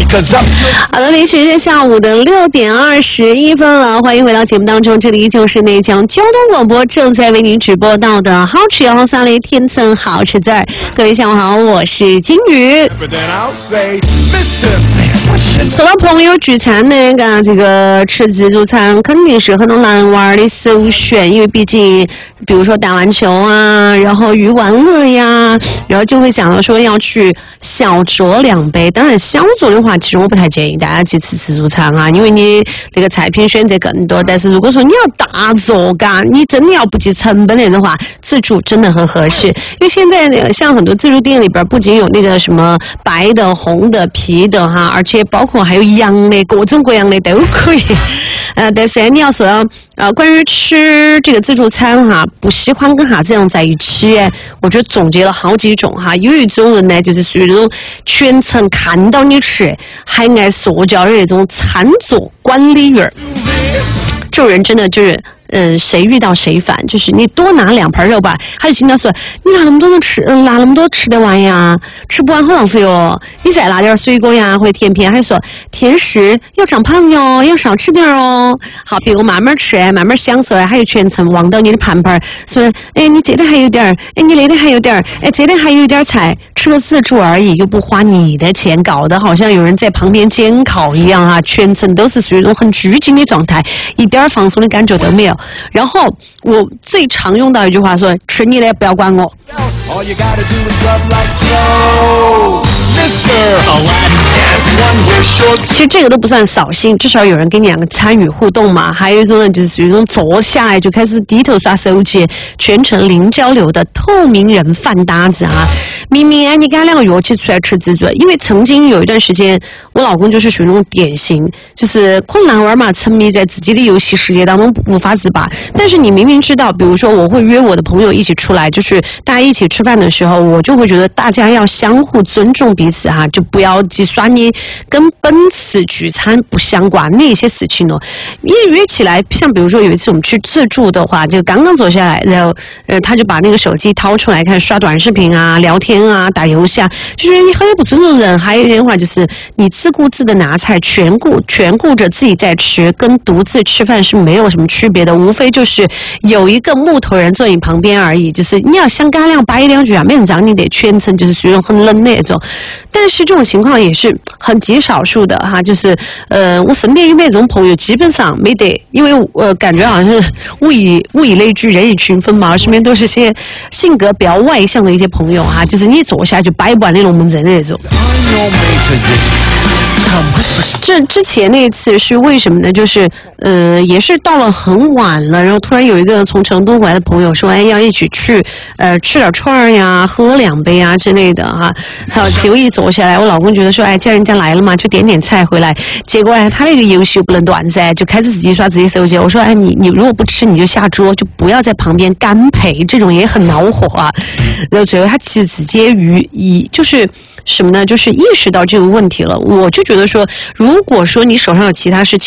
好的，时间下午的6点21分了，欢迎回到节目当中，这里依旧是内江交通广播正在为您直播到的好吃摇三类天层好吃字儿。各位下午好，我是金鱼。说到朋友聚餐呢，这个吃自助餐肯定是很多男娃的首选，因为毕竟比如说打完球啊，然后娱完乐呀，然后就会想到说要去小酌2杯。当然小酌的话，其实我不太建议大家去吃自助餐啊，因为你这个菜品选择更多。但是如果说你要大桌你真的要不计成本的话，自助真的很合适。因为现在像很多自助店里边，不仅有那个什么白的、红的、皮的哈，而且包括还有羊的，各种各样的都可以。但是你要说关于吃这个自助餐哈，不喜欢跟啥子样在一起，我觉得总结了好几种哈。有一种人呢，就是属于那种全程看到你吃，还爱说教的那种餐桌管理员。这种人真的就是谁遇到谁烦，就是你多拿2盘肉吧，他就经常说你拿那么多拿那么多吃得完呀，吃不完好浪费哦，你再拿点水果呀或者甜品，还说甜食要长胖哟，要少吃点哦。好，比如慢慢吃，慢慢享受，还有全程望到你的盘盘，说你这里还有点你那里还有点这里还有点菜，吃个自助而已，又不花你的钱，搞得好像有人在旁边监考一样啊，全程都是属于一种很拘谨的状态，一点放松的感觉都没有。然后我最常用到一句话说，吃你的不要管我。其实这个都不算扫兴，至少有人跟你2个参与互动嘛。还有一种呢，就是属于那种坐下来就开始低头刷手机，全程零交流的透明人饭搭子啊。明明你跟他2个约起出来吃自助，因为曾经有一段时间，我老公就是属于那种典型，就是困难玩嘛，沉迷在自己的游戏世界当中无法自拔。但是你明明知道，比如说我会约我的朋友一起出来，就是大家一起吃饭的时候，我就会觉得大家要相互尊重彼此哈，就不要计算你跟本次聚餐不相关的一些事情哦。一约起来，像比如说有一次我们去自助的话，就刚刚坐下来，然后他就把那个手机掏出来看，刷短视频啊、聊天啊、打游戏啊，就是你很不尊重人。还有一点话就是你自顾自的拿菜，全顾着自己在吃，跟独自吃饭是没有什么区别的，无非就是有一个木头人坐你旁边而已。就是你要想干两掰2句啊，没人让你得全程就是属于很冷的那种。但是这种情况也是很极少数的哈，就是我身边有没有这种朋友，基本上没得，因为感觉好像是物以类聚，人以群分嘛，身边都是些性格比较外向的一些朋友哈，就是你坐下来就掰不完那龙门阵的那种。这之前那一次是为什么呢？就是也是到了很晚了，然后突然有一个从成都回来的朋友说，要一起去吃点串呀，喝2杯啊之类的哈。还有结果一坐下来，我老公觉得说，既然人家来了嘛，就点点菜回来。结果他那个游戏又不能断噻，就开始自己刷自己手机。我说你如果不吃你就下桌，就不要在旁边干陪，这种也很恼火啊。然后最后他其实直接就是什么呢？就是意识到这个问题了。我就觉得说，如果说你手上有其他事情。